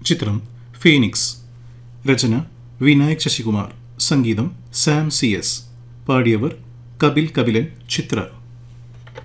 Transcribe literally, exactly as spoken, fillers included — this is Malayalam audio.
ചിത്രം ഫീനിക്സ്. രചന വിനായക് ശശികുമാർ. സംഗീതം Sam C S. പാടിയവർ Kapil Kapilan, ചിത്ര.